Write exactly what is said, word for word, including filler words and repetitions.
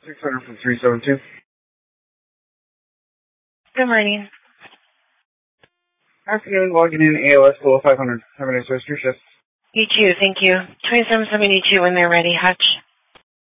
six hundred from three seven two. Good morning. Afternoon, logging in A L S below five hundred. Have a nice rest of your shift. You too, thank you. twenty-seven seventy-two when they're ready, Hutch.